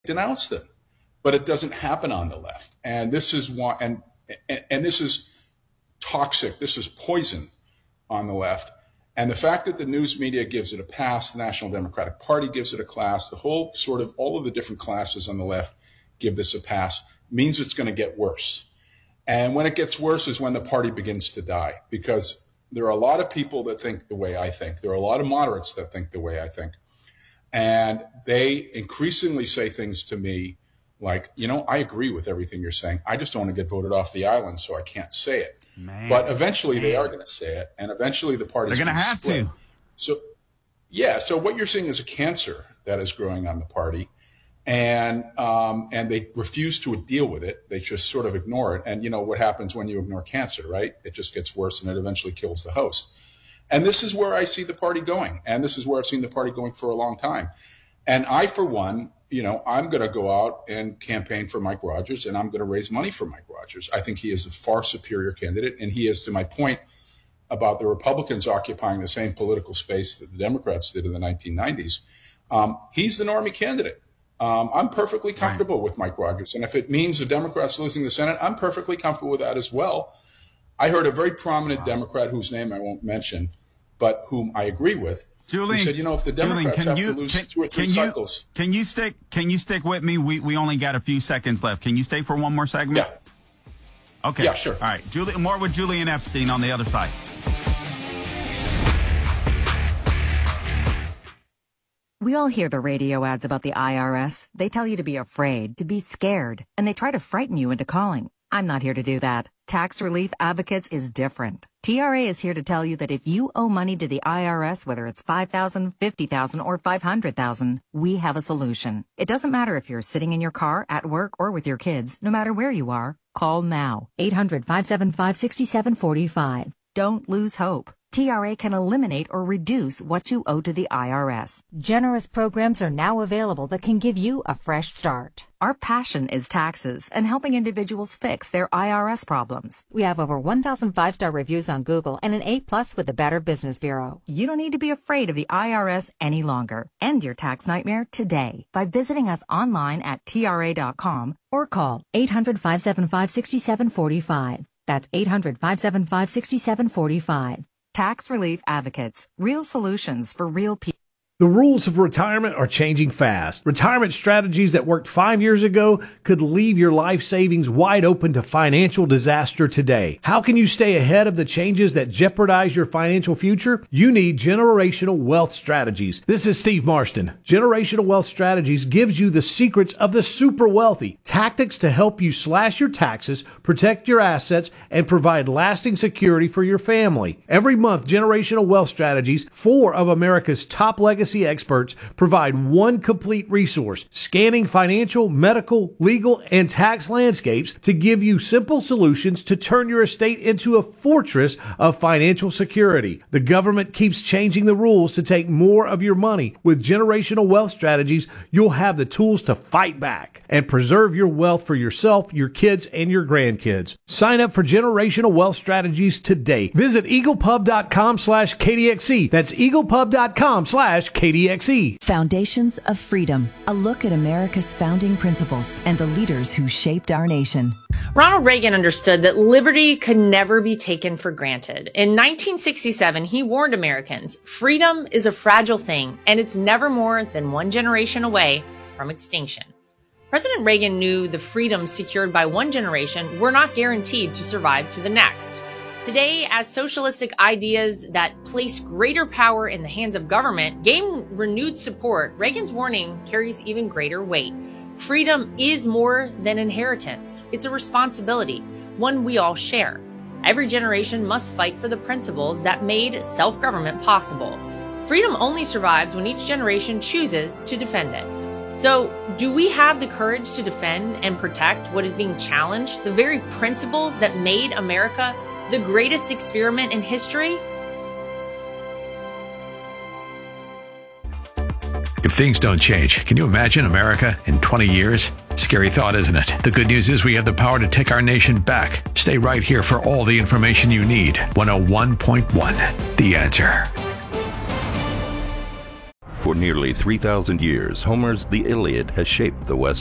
denounce them. But it doesn't happen on the left. And this is one, and this is toxic. This is poison on the left. And the fact that the news media gives it a pass, the National Democratic Party gives it a class, the whole sort of all of the different classes on the left give this a pass, means it's going to get worse. And when it gets worse is when the party begins to die, because there are a lot of people that think the way I think. There are a lot of moderates that think the way I think. And they increasingly say things to me like, I agree with everything you're saying. I just don't want to get voted off the island, so I can't say it. But eventually they are going to say it, and eventually the party's going to split. So what you're seeing is a cancer that is growing on the party, and they refuse to deal with it. They just sort of ignore it. And what happens when you ignore cancer, right? It just gets worse, and it eventually kills the host. And this is where I see the party going, and this is where I've seen the party going for a long time. And I, for one, I'm going to go out and campaign for Mike Rogers, and I'm going to raise money for Mike Rogers. I think he is a far superior candidate, and he is, to my point about the Republicans occupying the same political space that the Democrats did in the 1990s. He's the normie candidate. I'm perfectly comfortable with Mike Rogers, and if it means the Democrats losing the Senate, I'm perfectly comfortable with that as well. I heard a very prominent Democrat whose name I won't mention, but whom I agree with, Julian, he said, if the Democrats have to lose 2 or 3 cycles. Can you stick with me? We only got a few seconds left. Can you stay for one more segment? Yeah. Okay. Yeah, sure. All right. More with Julian Epstein on the other side. We all hear the radio ads about the IRS. They tell you to be afraid, to be scared, and they try to frighten you into calling. I'm not here to do that. Tax Relief Advocates is different. TRA is here to tell you that if you owe money to the IRS, whether it's $5,000, $50,000, or $500,000, we have a solution. It doesn't matter if you're sitting in your car, at work, or with your kids. No matter where you are, call now. 800-575-6745. Don't lose hope. TRA can eliminate or reduce what you owe to the IRS. Generous programs are now available that can give you a fresh start. Our passion is taxes and helping individuals fix their IRS problems. We have over 1,000 5-star reviews on Google and an A+ with the Better Business Bureau. You don't need to be afraid of the IRS any longer. End your tax nightmare today by visiting us online at TRA.com or call 800-575-6745. That's 800-575-6745. Tax Relief Advocates. Real solutions for real people. The rules of retirement are changing fast. Retirement strategies that worked 5 years ago could leave your life savings wide open to financial disaster today. How can you stay ahead of the changes that jeopardize your financial future? You need Generational Wealth Strategies. This is Steve Marston. Generational Wealth Strategies gives you the secrets of the super wealthy, tactics to help you slash your taxes, protect your assets, and provide lasting security for your family. Every month, Generational Wealth Strategies, 4 of America's top legacy experts, provide one complete resource, scanning financial, medical, legal, and tax landscapes to give you simple solutions to turn your estate into a fortress of financial security. The government keeps changing the rules to take more of your money. With Generational Wealth Strategies, you'll have the tools to fight back and preserve your wealth for yourself, your kids, and your grandkids. Sign up for Generational Wealth Strategies today. Visit eaglepub.com/KDXE. That's eaglepub.com/KDXE. Foundations of Freedom, a look at America's founding principles and the leaders who shaped our nation. Ronald Reagan understood that liberty could never be taken for granted. In 1967, he warned Americans, freedom is a fragile thing, and it's never more than one generation away from extinction. President Reagan knew the freedoms secured by one generation were not guaranteed to survive to the next. Today, as socialistic ideas that place greater power in the hands of government gain renewed support, Reagan's warning carries even greater weight. Freedom is more than inheritance. It's a responsibility, one we all share. Every generation must fight for the principles that made self-government possible. Freedom only survives when each generation chooses to defend it. So, do we have the courage to defend and protect what is being challenged, the very principles that made America the greatest experiment in history? If things don't change, can you imagine America in 20 years? Scary thought, isn't it? The good news is we have the power to take our nation back. Stay right here for all the information you need. 101.1 The Answer. For nearly 3,000 years, Homer's The Iliad has shaped the West